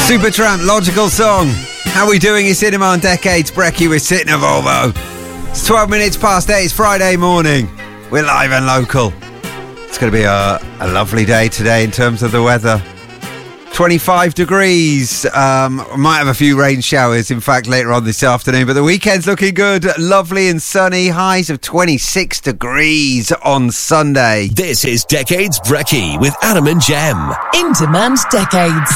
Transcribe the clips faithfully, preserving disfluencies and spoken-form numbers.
Supertramp, Logical Song. How we doing? It's Cinema on Decades. Brekkie, we're sitting a Volvo. It's twelve minutes past eight. It's Friday morning. We're live and local. It's going to be a, a lovely day today in terms of the weather. twenty-five degrees. Um, might have a few rain showers, in fact, later on this afternoon. But the weekend's looking good. Lovely and sunny. Highs of twenty-six degrees on Sunday. This is Decades Brekkie with Adam and Jem. In Demand Decades.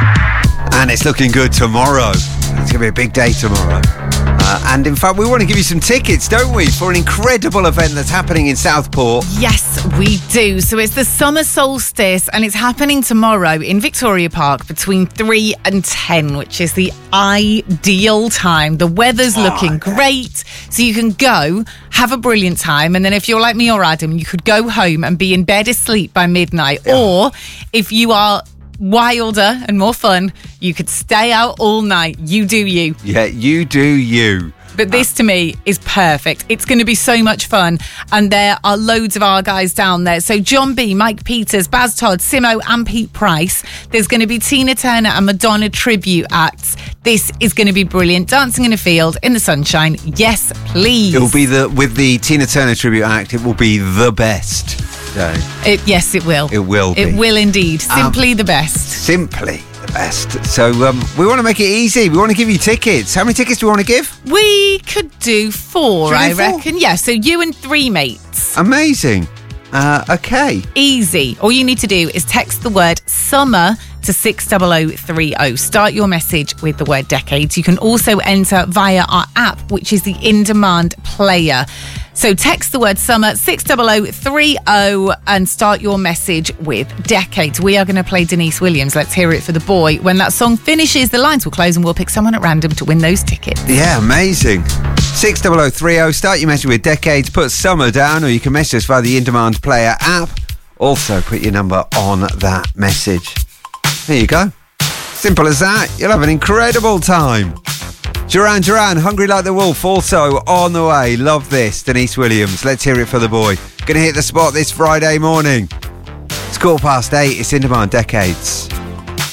And it's looking good tomorrow. It's going to be a big day tomorrow. Uh, and in fact, we want to give you some tickets, don't we, for an incredible event that's happening in Southport. Yes, we do. So it's the summer solstice and it's happening tomorrow in Victoria Park between three and ten, which is the ideal time. The weather's oh, looking okay. great. So you can go, have a brilliant time. And then if you're like me or Adam, you could go home and be in bed asleep by midnight. Yeah. Or if you are wilder and more fun, you could stay out all night. You do you. Yeah, you do you. But this to me is perfect. It's going to be so much fun. And there are loads of our guys down there. So John B, Mike Peters, Baz Todd, Simo and Pete Price. There's going to be Tina Turner and Madonna tribute acts. This is going to be brilliant. Dancing in a field in the sunshine. Yes, please. It will be the, with the Tina Turner tribute act, it will be the best. So it, yes, it will. It will be. It will indeed. Simply um, the best. Simply the best. So um, we want to make it easy. We want to give you tickets. How many tickets do we want to give? We could do four, Should I do four? reckon. Yeah, so you and three mates. Amazing. Uh, okay. Easy. All you need to do is text the word summer to six oh oh three oh. Start your message with the word decades. You can also enter via our app, which is the In Demand player. So text the word summer, six oh oh three oh, and start your message with decades. We are going to play Denise Williams, Let's Hear It for the Boy. When that song finishes, the lines will close and we'll pick someone at random to win those tickets. Yeah, amazing. six oh oh three oh, start your message with decades, put summer down, or you can message us via the In Demand player app. Also, put your number on that message. There you go. Simple as that. You'll have an incredible time. Duran Duran, Hungry Like the Wolf, also on the way. Love this. Denise Williams, Let's Hear It for the Boy. Gonna hit the spot this Friday morning. It's quarter past eight. It's In Demand Decades.